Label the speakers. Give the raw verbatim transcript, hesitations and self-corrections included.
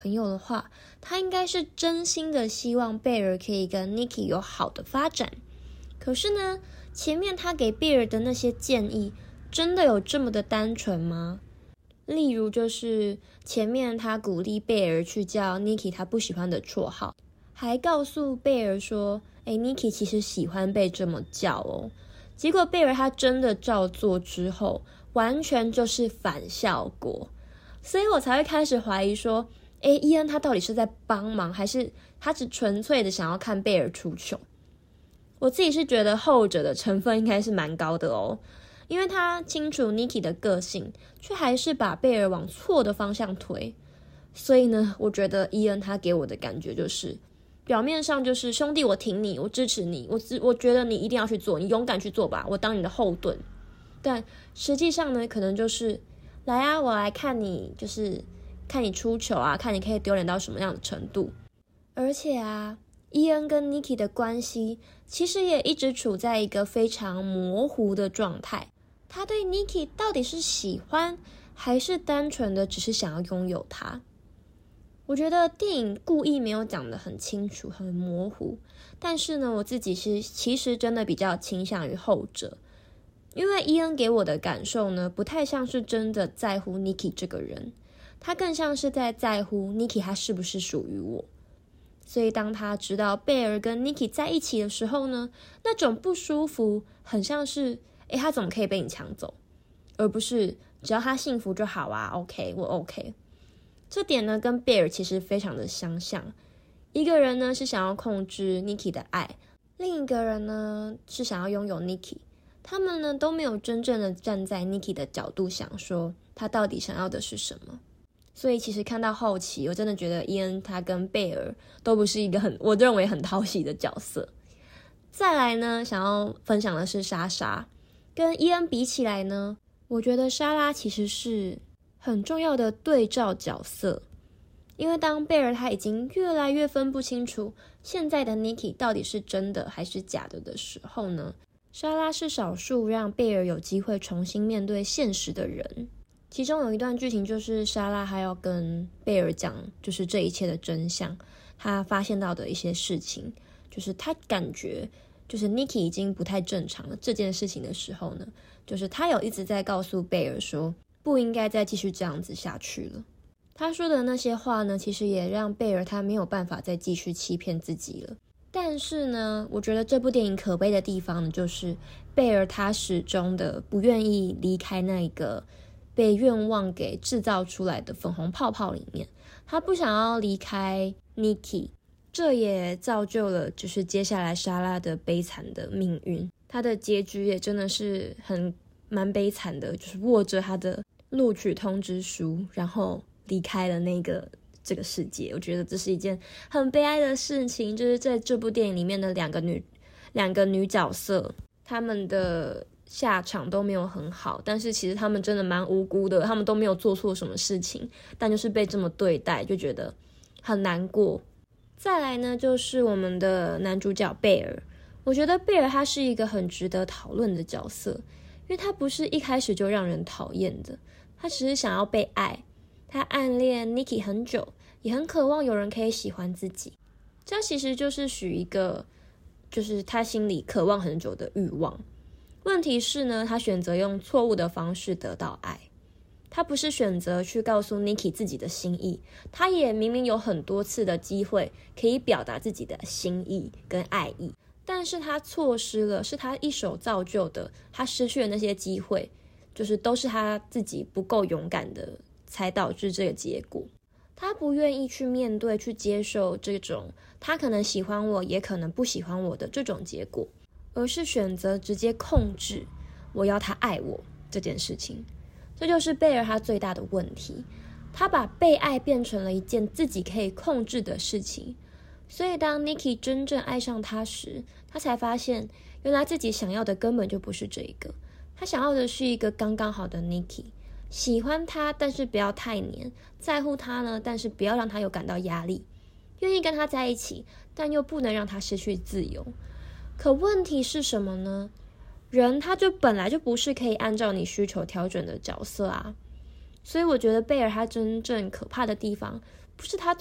Speaker 1: 朋友的话，他应该是真心的希望贝尔可以跟 Nikki 有好的发展。可是呢，前面他给贝尔的那些建议，真的有这么的单纯吗？例如就是前面他鼓励贝尔去叫 Nikki 他不喜欢的绰号，还告诉贝尔说，诶 Nikki 其实喜欢被这么叫哦。结果贝尔他真的照做之后，完全就是反效果。所以我才会开始怀疑说，诶伊恩他到底是在帮忙，还是他只纯粹的想要看贝尔出糗？我自己是觉得后者的成分应该是蛮高的哦，因为他清楚 Nikki 的个性，却还是把贝尔往错的方向推。所以呢，我觉得伊恩他给我的感觉就是，表面上就是兄弟我挺你，我支持你，我我觉得你一定要去做，你勇敢去做吧，我当你的后盾。但实际上呢，可能就是来啊，我来看你，就是看你出糗啊，看你可以丢脸到什么样的程度。而且啊，伊恩跟 Nikki 的关系其实也一直处在一个非常模糊的状态。他对 Nikki 到底是喜欢，还是单纯的只是想要拥有他？我觉得电影故意没有讲得很清楚，很模糊。但是呢，我自己是其实真的比较倾向于后者。因为伊恩给我的感受呢，不太像是真的在乎 Nikki 这个人，他更像是在在乎 Nikki 他是不是属于我。所以当他知道贝尔跟 Nikki 在一起的时候呢，那种不舒服很像是，诶他怎么可以被你抢走？而不是只要他幸福就好啊 OK 我 OK。 这点呢跟贝尔其实非常的相像。一个人呢是想要控制 Nikki 的爱，另一个人呢是想要拥有 Nikki。他们呢都没有真正的站在 Nikki 的角度想说他到底想要的是什么。所以其实看到后期，我真的觉得伊恩他跟贝尔都不是一个很我认为很讨喜的角色。再来呢，想要分享的是莎莎。跟伊恩比起来呢，我觉得莎拉其实是很重要的对照角色。因为当贝尔他已经越来越分不清楚现在的 Nikki 到底是真的还是假的的时候呢，莎拉是少数让贝尔有机会重新面对现实的人。其中有一段剧情就是莎拉还要跟贝尔讲就是这一切的真相，他发现到的一些事情，就是他感觉就是 Nikki 已经不太正常了这件事情的时候呢，就是他有一直在告诉贝尔说不应该再继续这样子下去了。他说的那些话呢，其实也让贝尔他没有办法再继续欺骗自己了。但是呢，我觉得这部电影可悲的地方呢，就是贝尔他始终的不愿意离开那个被愿望给制造出来的粉红泡泡里面，他不想要离开 Nikki， 这也造就了就是接下来莎拉的悲惨的命运。他的结局也真的是很蛮悲惨的，就是握着他的录取通知书，然后离开了那个这个世界。我觉得这是一件很悲哀的事情，就是在这部电影里面的两个女两个女角色，她们的下场都没有很好，但是其实他们真的蛮无辜的，他们都没有做错什么事情，但就是被这么对待，就觉得很难过。再来呢，就是我们的男主角贝尔。我觉得贝尔他是一个很值得讨论的角色，因为他不是一开始就让人讨厌的，他只是想要被爱。他暗恋 Nikki 很久，也很渴望有人可以喜欢自己，这其实就是许一个就是他心里渴望很久的欲望。问题是呢，他选择用错误的方式得到爱。他不是选择去告诉 Nikki 自己的心意，他也明明有很多次的机会可以表达自己的心意跟爱意，但是他错失了，是他一手造就的，他失去了那些机会，就是都是他自己不够勇敢的才导致这个结果。他不愿意去面对去接受这种他可能喜欢我也可能不喜欢我的这种结果，而是选择直接控制我要他爱我这件事情。这就是贝尔他最大的问题，他把被爱变成了一件自己可以控制的事情。所以当 Nikki 真正爱上他时，他才发现原来自己想要的根本就不是这一个，他想要的是一个刚刚好的 Nikki， 喜欢他但是不要太黏，在乎他呢但是不要让他有感到压力，愿意跟他在一起但又不能让他失去自由。可问题是什么呢？人他就本来就不是可以按照你需求调整的角色啊。所以我觉得贝尔他真正可怕的地方不是他